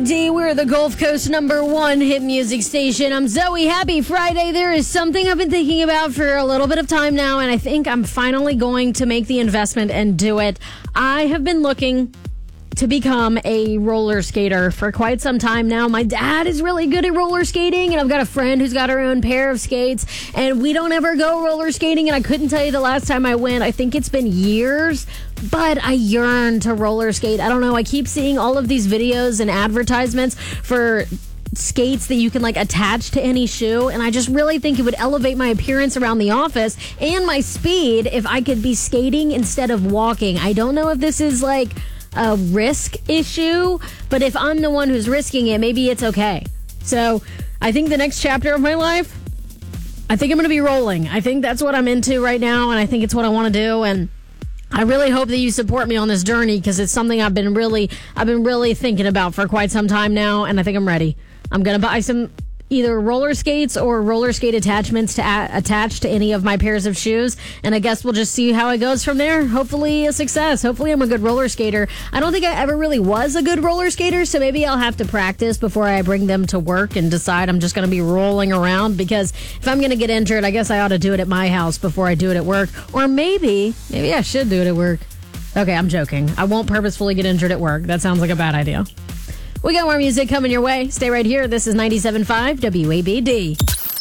We're the Gulf Coast #1 hit music station. I'm Zoe. Happy Friday. There is something I've been thinking about for a little bit of time now, and I think I'm finally going to make the investment and do it. I have been looking to become a roller skater for quite some time now. My dad is really good at roller skating, and I've got a friend who's got her own pair of skates, and we don't ever go roller skating, and I couldn't tell you the last time I went. I think it's been years, but I yearn to roller skate. I don't know. I keep seeing all of these videos and advertisements for skates that you can attach to any shoe, and I just really think it would elevate my appearance around the office and my speed if I could be skating instead of walking. I don't know if this is a risk issue, but if I'm the one who's risking it, maybe it's okay. So I think the next chapter of my life, I think I'm going to be rolling. I think that's what I'm into right now, and I think it's what I want to do, and I really hope that you support me on this journey because it's something I've been really thinking about for quite some time now, and I think I'm ready. I'm going to buy some either roller skates or roller skate attachments to attach to any of my pairs of shoes, and I guess we'll just see how it goes from there. Hopefully a success. Hopefully I'm a good roller skater. I don't think I ever really was a good roller skater, so maybe I'll have to practice before I bring them to work and decide I'm just going to be rolling around, because if I'm going to get injured, I guess I ought to do it at my house before I do it at work, or maybe I should do it at work. Okay, I'm joking. I won't purposefully get injured at work. That sounds like a bad idea. We got more music coming your way. Stay right here. This is 97.5 WABD.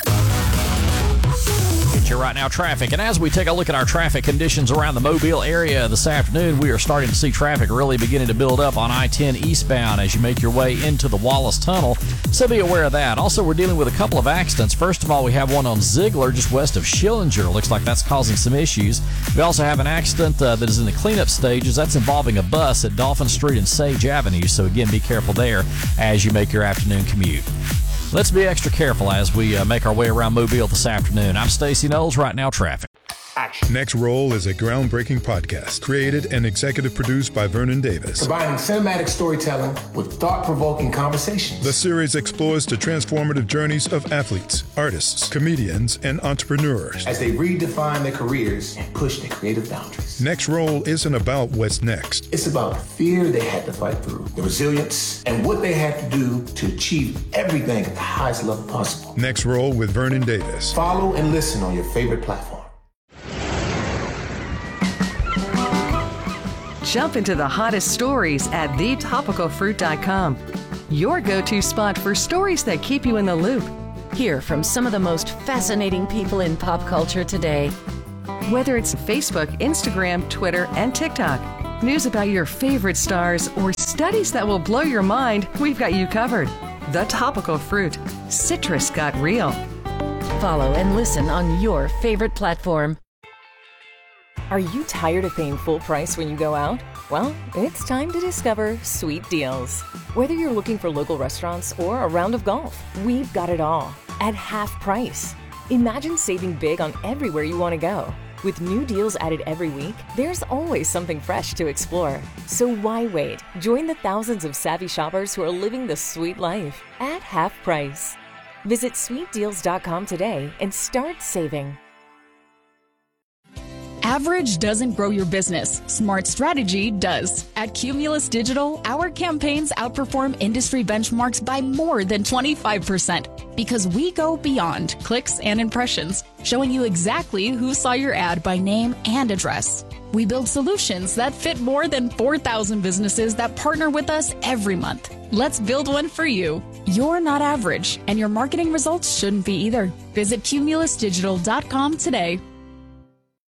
Get your right now traffic. And as we take a look at our traffic conditions around the Mobile area this afternoon, we are starting to see traffic really beginning to build up on I-10 eastbound as you make your way into the Wallace Tunnel. So be aware of that. Also, we're dealing with a couple of accidents. First of all, we have one on Ziegler just west of Schillinger. Looks like that's causing some issues. We also have an accident that is in the cleanup stages. That's involving a bus at Dolphin Street and Sage Avenue. So again, be careful there as you make your afternoon commute. Let's be extra careful as we make our way around Mobile this afternoon. I'm Stacey Knowles. Right now, traffic. Next Roll is a groundbreaking podcast created and executive produced by Vernon Davis. Combining cinematic storytelling with thought-provoking conversations. The series explores the transformative journeys of athletes, artists, comedians, and entrepreneurs as they redefine their careers and push their creative boundaries. Next Roll isn't about what's next. It's about the fear they had to fight through, the resilience, and what they had to do to achieve everything at the highest level possible. Next Roll with Vernon Davis. Follow and listen on your favorite platform. Jump into the hottest stories at thetopicalfruit.com. Your go-to spot for stories that keep you in the loop. Hear from some of the most fascinating people in pop culture today. Whether it's Facebook, Instagram, Twitter, and TikTok, news about your favorite stars, or studies that will blow your mind, we've got you covered. The Topical Fruit. Citrus got real. Follow and listen on your favorite platform. Are you tired of paying full price when you go out? Well, it's time to discover Sweet Deals. Whether you're looking for local restaurants or a round of golf, we've got it all at half price. Imagine saving big on everywhere you want to go. With new deals added every week, there's always something fresh to explore. So why wait? Join the thousands of savvy shoppers who are living the sweet life at half price. Visit sweetdeals.com today and start saving. Average doesn't grow your business. Smart strategy does. At Cumulus Digital, our campaigns outperform industry benchmarks by more than 25% because we go beyond clicks and impressions, showing you exactly who saw your ad by name and address. We build solutions that fit more than 4,000 businesses that partner with us every month. Let's build one for you. You're not average, and your marketing results shouldn't be either. Visit cumulusdigital.com today.